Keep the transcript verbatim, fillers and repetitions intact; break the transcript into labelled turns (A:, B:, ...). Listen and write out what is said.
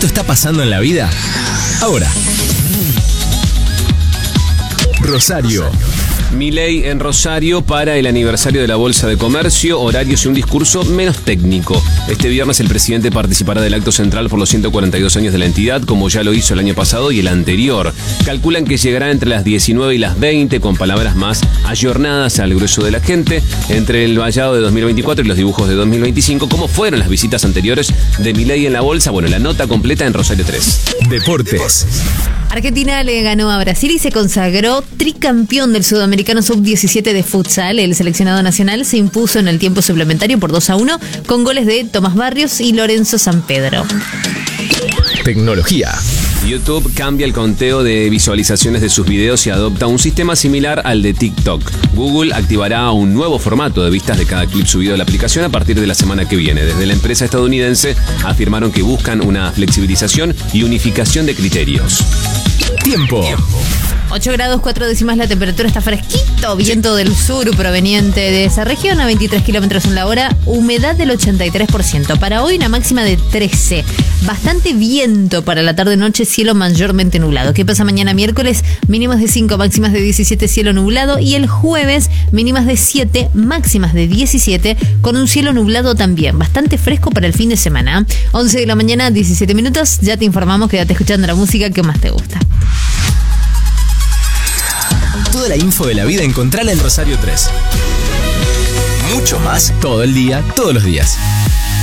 A: esto está pasando en la vida? Ahora. Rosario.
B: Milei en Rosario para el aniversario de la Bolsa de Comercio, horarios y un discurso menos técnico. Este viernes el presidente participará del acto central por los ciento cuarenta y dos años de la entidad, como ya lo hizo el año pasado y el anterior. Calculan que llegará entre las diecinueve y las veinte, con palabras más ayornadas al grueso de la gente, entre el vallado de dos mil veinticuatro y los dibujos de dos mil veinticinco. ¿Cómo fueron las visitas anteriores de Milei en la Bolsa? Bueno, la nota completa en Rosario tres.
A: Deportes.
C: Argentina le ganó a Brasil y se consagró tricampeón del Sudamericano sub diecisiete de futsal. El seleccionado nacional se impuso en el tiempo suplementario por dos a uno con goles de Tomás Barrios y Lorenzo Sampedro.
A: Tecnología.
B: YouTube cambia el conteo de visualizaciones de sus videos y adopta un sistema similar al de TikTok. Google activará un nuevo formato de vistas de cada clip subido a la aplicación a partir de la semana que viene. Desde la empresa estadounidense afirmaron que buscan una flexibilización y unificación de criterios.
A: Tiempo.
C: ocho grados cuatro décimas la temperatura, está fresquito, viento del sur proveniente de esa región a veintitrés kilómetros en la hora, humedad del ochenta y tres por ciento. Para hoy una máxima de trece, bastante viento para la tarde-noche, cielo mayormente nublado. ¿Qué pasa mañana miércoles? Mínimas de cinco, máximas de diecisiete, cielo nublado, y el jueves mínimas de siete, máximas de diecisiete, con un cielo nublado también, bastante fresco para el fin de semana. once de la mañana, diecisiete minutos, ya te informamos, quédate escuchando la música que más te gusta.
A: Toda la info de la vida encontrala en Rosario tres. Mucho más todo el día, todos los días.